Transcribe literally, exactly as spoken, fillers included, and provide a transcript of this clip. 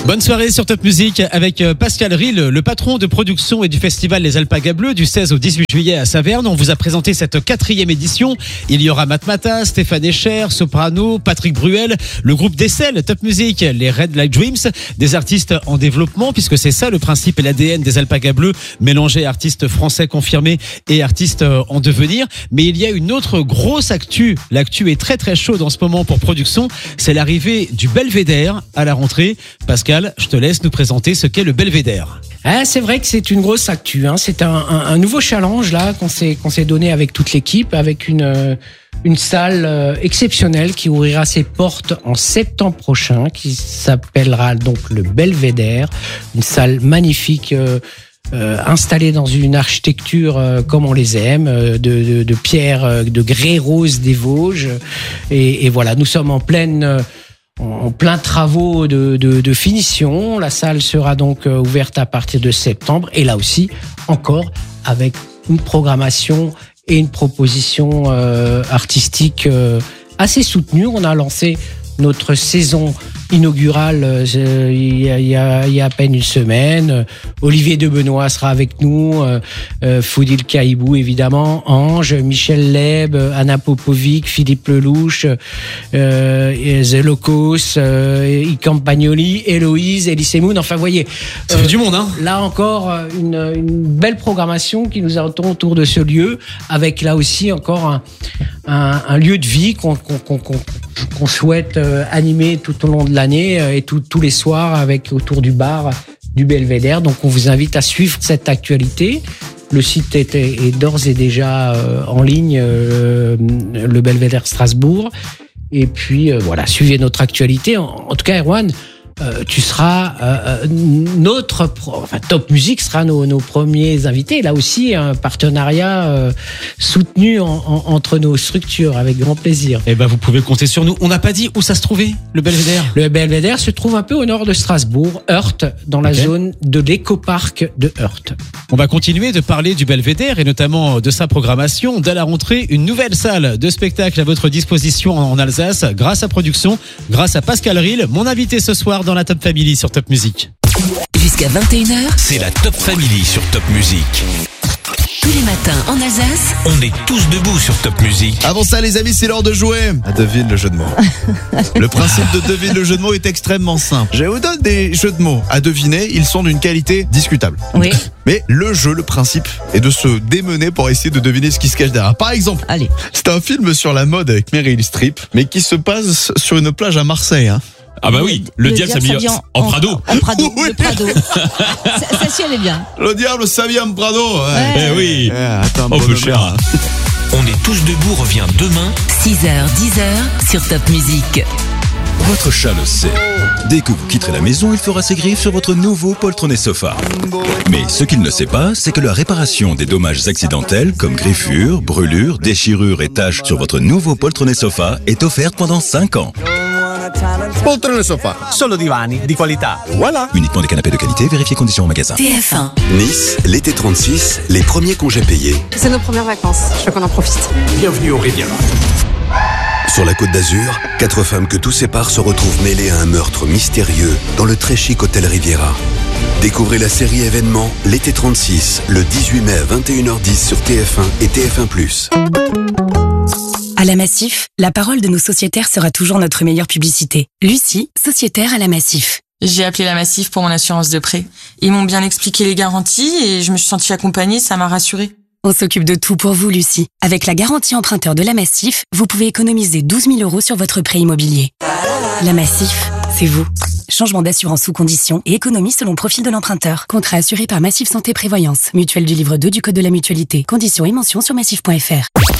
Bonne soirée sur Top Music avec Pascal Ril, le patron de production et du festival Les Alpagas Bleus du seize au dix-huit juillet à Saverne. On vous a présenté cette quatrième édition. Il y aura Matmata, Stéphane Escher, Soprano, Patrick Bruel, le groupe d'Essel, Top Music, les Red Light Dreams, des artistes en développement puisque c'est ça le principe et l'A D N des Alpagas Bleus, mélanger artistes français confirmés et artistes en devenir. Mais il y a une autre grosse actu. L'actu est très très chaude en ce moment pour production. C'est l'arrivée du Belvédère à la rentrée. Pascal, je te laisse nous présenter ce qu'est le Belvédère. Ah, c'est vrai que c'est une grosse actu. Hein. C'est un, un, un nouveau challenge là qu'on s'est qu'on s'est donné avec toute l'équipe, avec une euh, une salle euh, exceptionnelle qui ouvrira ses portes en septembre prochain, qui s'appellera donc le Belvédère, une salle magnifique. Euh, Euh, installé dans une architecture euh, comme on les aime, euh, de, de, de pierre, euh, de grès rose des Vosges. Et, et voilà, nous sommes en pleine, euh, en plein travaux de, de, de finition. La salle sera donc euh, ouverte à partir de septembre. Et là aussi, encore avec une programmation et une proposition euh, artistique euh, assez soutenue. On a lancé notre saison inaugurale euh, il, y a, il, y a, il y a à peine une semaine. Olivier de Benoît sera avec nous, euh, euh, Foudil Caïbou évidemment, Ange, Michel Leb, Anna Popovic, Philippe Lelouch, euh, Zelokos, euh, I Campagnoli, Héloïse, Elise Moon. Enfin, vous voyez, ça fait euh, du monde, hein. Là encore, une, une belle programmation qui nous attend autour de ce lieu, avec là aussi encore un, un, un lieu de vie qu'on, qu'on, qu'on, qu'on, qu'on souhaite euh, animer tout au long de l'année euh, et tout, tous les soirs avec autour du bar du Belvédère. Donc on vous invite à suivre cette actualité. Le site est, est d'ores et déjà euh, en ligne, euh, le Belvédère Strasbourg. Et puis euh, voilà, suivez notre actualité. En, en tout cas, Erwan, euh, tu seras euh, notre, pro, enfin Top Music sera nos, nos premiers invités. Là aussi, un partenariat euh, soutenu en, en, entre nos structures, avec grand plaisir. Eh ben, vous pouvez compter sur nous. On n'a pas dit où ça se trouvait, le Belvédère. Le Belvédère se trouve un peu au nord de Strasbourg, Heurt, dans la okay. zone de l'écoparc de Heurt. On va continuer de parler du Belvédère et notamment de sa programmation. Dès la rentrée, une nouvelle salle de spectacle à votre disposition en Alsace, grâce à Production, grâce à Pascal Ril, mon invité ce soir dans la Top Family sur Top Music. Jusqu'à vingt et une heures, c'est la Top Family sur Top Music. Tous les matins en Alsace, on est tous debout sur Top Music. Avant ça, les amis, c'est l'heure de jouer à Devine le jeu de mots. Le principe de Devine le jeu de mots est extrêmement simple. Je vous donne des jeux de mots à deviner, ils sont d'une qualité discutable. Oui. Mais le jeu, le principe est de se démener pour essayer de deviner ce qui se cache derrière. Par exemple, Allez. c'est un film sur la mode avec Meryl Streep, mais qui se passe sur une plage à Marseille, hein. Ah bah oui, le, le diable s'habille en, en Prado. En Prado, oui. le Prado. Celle-ci, elle est bien. Le diable s'habille en Prado. Ouais. Ouais. Eh oui. Eh, attends, oh, peu cher. On est tous debout revient demain. six heures, dix heures sur Top Music. Votre chat le sait. Dès que vous quitterez la maison, il fera ses griffes sur votre nouveau poltronné sofa. Mais ce qu'il ne sait pas, c'est que la réparation des dommages accidentels, comme griffures, brûlures, déchirures et taches sur votre nouveau poltronné sofa, est offerte pendant cinq ans. Poltrone sofa, solo divani di qualità. Voilà. Uniquement des canapés de qualité, vérifiez conditions au magasin. T F un. Nice, l'été trente-six, les premiers congés payés. C'est nos premières vacances, je veux qu'on en profite. Bienvenue au Riviera. Sur la Côte d'Azur, quatre femmes que tout sépare se retrouvent mêlées à un meurtre mystérieux dans le très chic hôtel Riviera. Découvrez la série événement L'été trente-six, le dix-huit mai à vingt et une heures dix sur T F un et T F un plus. À la Massif, la parole de nos sociétaires sera toujours notre meilleure publicité. Lucie, sociétaire à la Massif. J'ai appelé la Massif pour mon assurance de prêt. Ils m'ont bien expliqué les garanties et je me suis sentie accompagnée, ça m'a rassurée. On s'occupe de tout pour vous, Lucie. Avec la garantie emprunteur de la Massif, vous pouvez économiser douze mille euros sur votre prêt immobilier. La Massif, c'est vous. Changement d'assurance sous conditions et économie selon profil de l'emprunteur. Contrat assuré par Massif Santé Prévoyance. Mutuelle du livre deux du Code de la Mutualité. Conditions et mentions sur massif point f r.